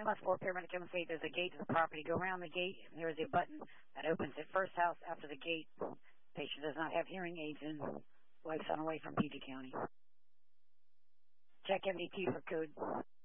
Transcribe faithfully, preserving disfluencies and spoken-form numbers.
must for paramedic demonstrate there's a gate to the property. Go around the gate, and there is a button that opens at first house after the gate. Patient does not have hearing aids and wife's on her way from P G County. Check M D T for code.